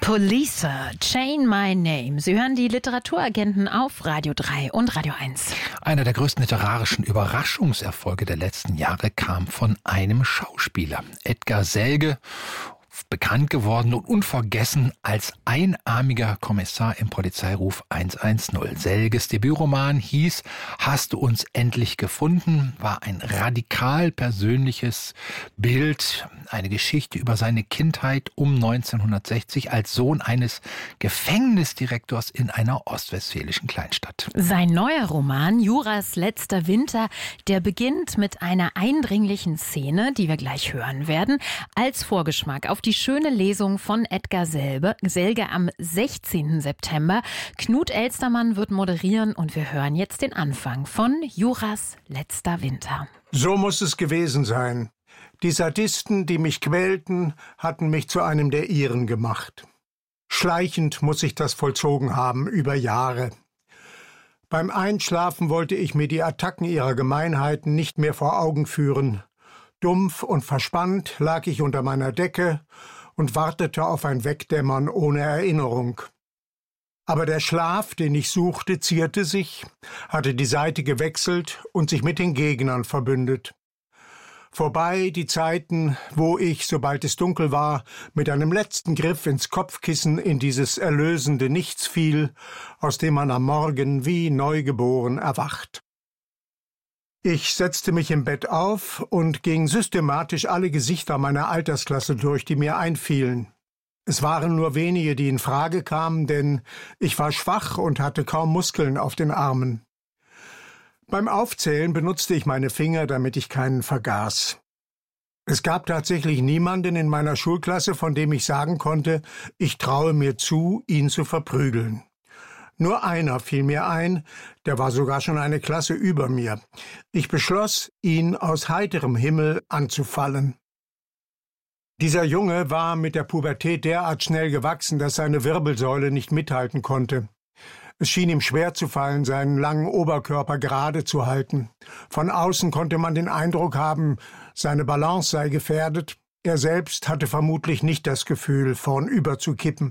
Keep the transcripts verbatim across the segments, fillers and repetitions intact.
Police, Chain My Name. Sie hören die Literaturagenten auf Radio drei und Radio eins. Einer der größten literarischen Überraschungserfolge der letzten Jahre kam von einem Schauspieler, Edgar Selge, bekannt geworden und unvergessen als einarmiger Kommissar im Polizeiruf hundertzehn. Selges Debütroman hieß »Hast du uns endlich gefunden?«, war ein radikal persönliches Bild, eine Geschichte über seine Kindheit um neunzehnhundertsechzig als Sohn eines Gefängnisdirektors in einer ostwestfälischen Kleinstadt. Sein neuer Roman »Juras letzter Winter«, der beginnt mit einer eindringlichen Szene, die wir gleich hören werden, als Vorgeschmack auf die schöne Lesung von Edgar Selge, Selge am sechzehnten September. Knut Elstermann wird moderieren und wir hören jetzt den Anfang von Juras letzter Winter. So muss es gewesen sein. Die Sadisten, die mich quälten, hatten mich zu einem der ihren gemacht. Schleichend muss ich das vollzogen haben, über Jahre. Beim Einschlafen wollte ich mir die Attacken ihrer Gemeinheiten nicht mehr vor Augen führen. Dumpf und verspannt lag ich unter meiner Decke und wartete auf ein Wegdämmern ohne Erinnerung. Aber der Schlaf, den ich suchte, zierte sich, hatte die Seite gewechselt und sich mit den Gegnern verbündet. Vorbei die Zeiten, wo ich, sobald es dunkel war, mit einem letzten Griff ins Kopfkissen in dieses erlösende Nichts fiel, aus dem man am Morgen wie neugeboren erwacht. Ich setzte mich im Bett auf und ging systematisch alle Gesichter meiner Altersklasse durch, die mir einfielen. Es waren nur wenige, die in Frage kamen, denn ich war schwach und hatte kaum Muskeln auf den Armen. Beim Aufzählen benutzte ich meine Finger, damit ich keinen vergaß. Es gab tatsächlich niemanden in meiner Schulklasse, von dem ich sagen konnte, ich traue mir zu, ihn zu verprügeln. Nur einer fiel mir ein, der war sogar schon eine Klasse über mir. Ich beschloss, ihn aus heiterem Himmel anzufallen. Dieser Junge war mit der Pubertät derart schnell gewachsen, dass seine Wirbelsäule nicht mithalten konnte. Es schien ihm schwer zu fallen, seinen langen Oberkörper gerade zu halten. Von außen konnte man den Eindruck haben, seine Balance sei gefährdet. Er selbst hatte vermutlich nicht das Gefühl, vornüber zu kippen.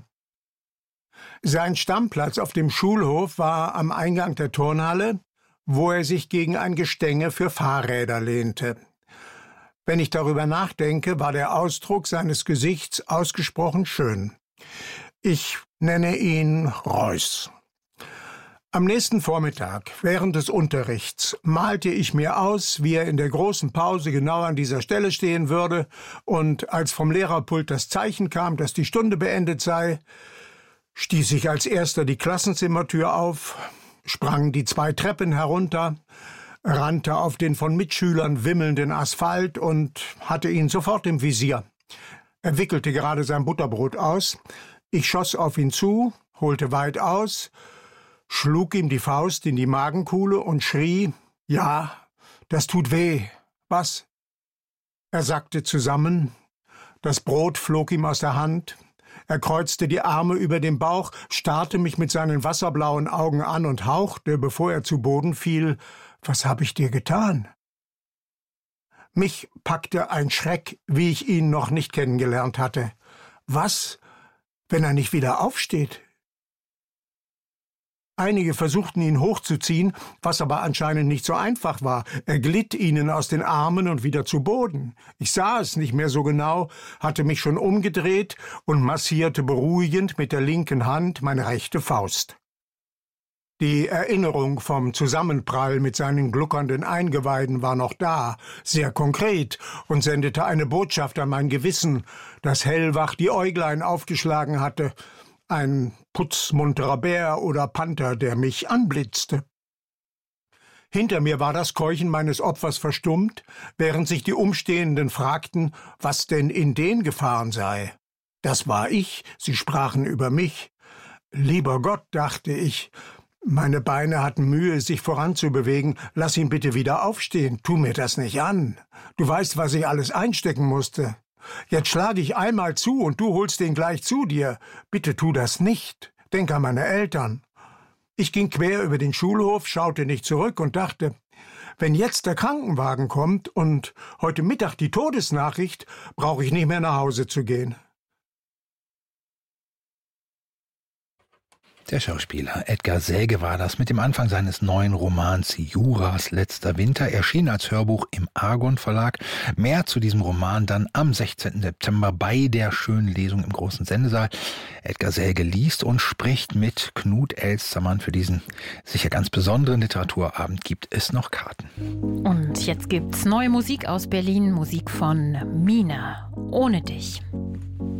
Sein Stammplatz auf dem Schulhof war am Eingang der Turnhalle, wo er sich gegen ein Gestänge für Fahrräder lehnte. Wenn ich darüber nachdenke, war der Ausdruck seines Gesichts ausgesprochen schön. Ich nenne ihn Reuß. Am nächsten Vormittag, während des Unterrichts, malte ich mir aus, wie er in der großen Pause genau an dieser Stelle stehen würde, und als vom Lehrerpult das Zeichen kam, dass die Stunde beendet sei, stieß ich als erster die Klassenzimmertür auf, sprang die zwei Treppen herunter, rannte auf den von Mitschülern wimmelnden Asphalt und hatte ihn sofort im Visier. Er wickelte gerade sein Butterbrot aus. Ich schoss auf ihn zu, holte weit aus, schlug ihm die Faust in die Magenkuhle und schrie, »Ja, das tut weh. Was?« Er sackte zusammen, das Brot flog ihm aus der Hand. Er kreuzte die Arme über dem Bauch, starrte mich mit seinen wasserblauen Augen an und hauchte, bevor er zu Boden fiel, »Was habe ich dir getan?« Mich packte ein Schreck, wie ich ihn noch nicht kennengelernt hatte. Was, wenn er nicht wieder aufsteht? Einige versuchten, ihn hochzuziehen, was aber anscheinend nicht so einfach war. Er glitt ihnen aus den Armen und wieder zu Boden. Ich sah es nicht mehr so genau, hatte mich schon umgedreht und massierte beruhigend mit der linken Hand meine rechte Faust. Die Erinnerung vom Zusammenprall mit seinen gluckernden Eingeweiden war noch da, sehr konkret, und sendete eine Botschaft an mein Gewissen, das hellwach die Äuglein aufgeschlagen hatte, ein putzmunterer Bär oder Panther, der mich anblitzte. Hinter mir war das Keuchen meines Opfers verstummt, während sich die Umstehenden fragten, was denn in den gefahren sei. Das war ich, sie sprachen über mich. Lieber Gott, dachte ich, meine Beine hatten Mühe, sich voranzubewegen. Lass ihn bitte wieder aufstehen, tu mir das nicht an. Du weißt, was ich alles einstecken musste. Jetzt schlage ich einmal zu und du holst den gleich zu dir. Bitte tu das nicht. Denk an meine Eltern. Ich ging quer über den Schulhof, schaute nicht zurück und dachte, wenn jetzt der Krankenwagen kommt und heute Mittag die Todesnachricht, brauche ich nicht mehr nach Hause zu gehen. Der Schauspieler Edgar Selge war das mit dem Anfang seines neuen Romans Juras letzter Winter, erschien als Hörbuch im Argon Verlag. Mehr zu diesem Roman dann am sechzehnten September bei der schönen Lesung im großen Sendesaal. Edgar Selge liest und spricht mit Knut Elstermann. Für diesen sicher ganz besonderen Literaturabend gibt es noch Karten. Und jetzt gibt's neue Musik aus Berlin, Musik von Mina, Ohne dich.